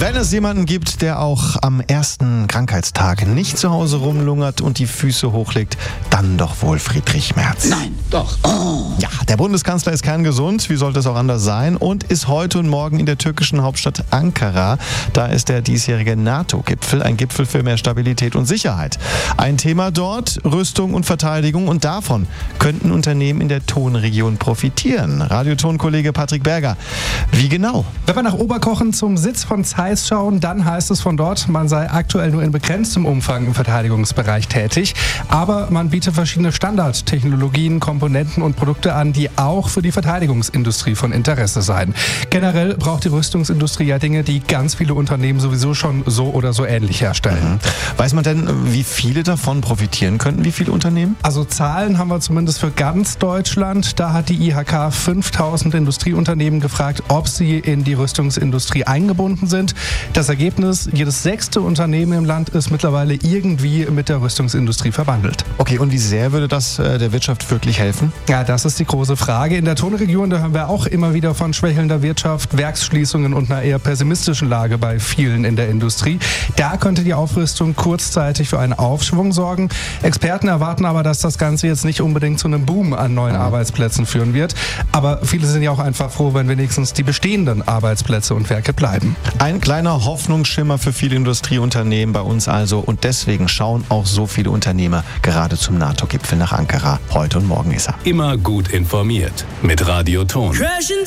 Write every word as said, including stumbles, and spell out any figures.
Wenn es jemanden gibt, der auch am ersten Krankheitstag nicht zu Hause rumlungert und die Füße hochlegt, dann doch wohl Friedrich Merz. Nein, doch. Oh. Ja, der Bundeskanzler ist kerngesund, wie sollte es auch anders sein, und ist heute und morgen in der türkischen Hauptstadt Ankara. Da ist der diesjährige NATO-Gipfel, ein Gipfel für mehr Stabilität und Sicherheit. Ein Thema dort, Rüstung und Verteidigung, und davon könnten Unternehmen in der Tonregion profitieren. Radioton-Kollege Patrick Berger, wie genau? Wenn wir nach Oberkochen zum Sitz von Zeiss schauen, dann heißt es von dort, man sei aktuell nur in begrenztem Umfang im Verteidigungsbereich tätig. Aber man bietet verschiedene Standardtechnologien, Komponenten und Produkte an, die auch für die Verteidigungsindustrie von Interesse seien. Generell braucht die Rüstungsindustrie ja Dinge, die ganz viele Unternehmen sowieso schon so oder so ähnlich herstellen. Mhm. Weiß man denn, wie viele davon profitieren könnten? Wie viele Unternehmen? Also Zahlen haben wir zumindest für ganz Deutschland. Da hat die I H K fünftausend Industrieunternehmen gefragt, ob sie in die Rüstungsindustrie eingebunden sind. Das Ergebnis, jedes sechste Unternehmen im Land ist mittlerweile irgendwie mit der Rüstungsindustrie verbandelt. Okay, und wie sehr würde das äh, der Wirtschaft wirklich helfen? Ja, das ist die große Frage. In der Tonregion, da hören wir auch immer wieder von schwächelnder Wirtschaft, Werksschließungen und einer eher pessimistischen Lage bei vielen in der Industrie. Da könnte die Aufrüstung kurzzeitig für einen Aufschwung sorgen. Experten erwarten aber, dass das Ganze jetzt nicht unbedingt zu einem Boom an neuen Arbeitsplätzen führen wird. Aber viele sind ja auch einfach froh, wenn wenigstens die bestehenden Arbeitsplätze und Werke bleiben. Ein kleiner Hoffnungsschimmer für viele Industrieunternehmen bei uns also. Und deswegen schauen auch so viele Unternehmer gerade zum NATO-Gipfel nach Ankara. Heute und morgen ist er. Immer gut informiert mit Radio Ton.